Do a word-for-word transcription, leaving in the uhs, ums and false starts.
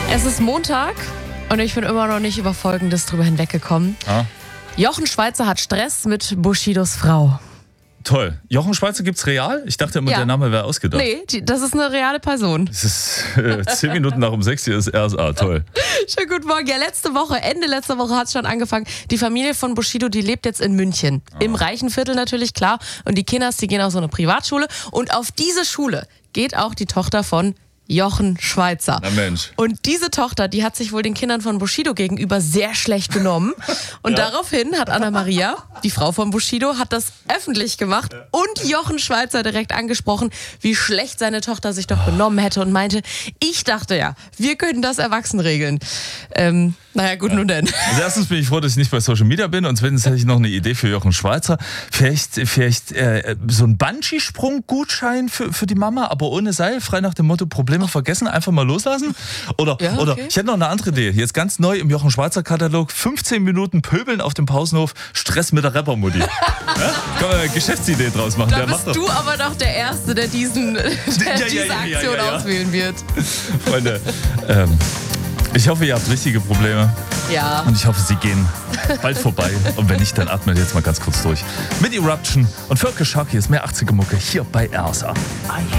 Es ist Montag und ich bin immer noch nicht über Folgendes drüber hinweggekommen. Ah. Jochen Schweizer hat Stress mit Bushidos Frau. Toll. Jochen Schweizer gibt's real? Ich dachte immer, ja. Der Name wäre ausgedacht. Nee, die, das ist eine reale Person. Es ist äh, zehn Minuten nach um sechs, hier ist R S A. Toll. Schönen guten Morgen. Ja, letzte Woche, Ende letzter Woche hat es schon angefangen. Die Familie von Bushido, die lebt jetzt in München. Ah. Im reichen Viertel natürlich, klar. Und die Kinders, die gehen auf so eine Privatschule. Und auf diese Schule geht auch die Tochter von Jochen Schweizer. Na Mensch. Und diese Tochter, die hat sich wohl den Kindern von Bushido gegenüber sehr schlecht benommen. Und ja. daraufhin hat Anna-Maria, die Frau von Bushido, hat das öffentlich gemacht und Jochen Schweizer direkt angesprochen, wie schlecht seine Tochter sich doch benommen hätte und meinte, ich dachte ja, wir könnten das erwachsen regeln. Ähm, naja, gut, ja. nun denn. Also erstens bin ich froh, dass ich nicht bei Social Media bin und zweitens hätte ich noch eine Idee für Jochen Schweizer. Vielleicht, vielleicht äh, so ein Bungee-Sprung-Gutschein für, für die Mama, aber ohne Seil, frei nach dem Motto, Probleme vergessen, einfach mal loslassen. Oder, ja, okay. oder ich hätte noch eine andere Idee. Jetzt ganz neu im Jochen Schweizer Katalog, fünfzehn Minuten Pöbeln auf dem Pausenhof, Stress mit der Rappermutti. Ja? Kann man eine Geschäftsidee draus machen. Da der bist macht du aber doch der Erste, der, diesen, der ja, diese ja, ja, Aktion ja, ja, ja. auswählen wird. Freunde, ähm, ich hoffe, ihr habt richtige Probleme. Ja. Und ich hoffe, sie gehen bald vorbei. Und wenn nicht, dann atmet jetzt mal ganz kurz durch. Mit Eruption und Völker Sharky ist mehr achtziger Mucke hier bei R S A.